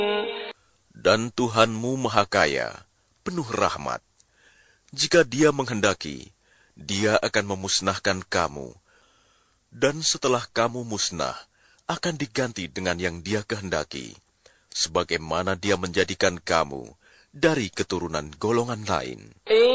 Dan Tuhanmu Maha Kaya, penuh rahmat. Jika Dia menghendaki, Dia akan memusnahkan kamu. Dan setelah kamu musnah, akan diganti dengan yang Dia kehendaki, sebagaimana Dia menjadikan kamu dari keturunan golongan lain.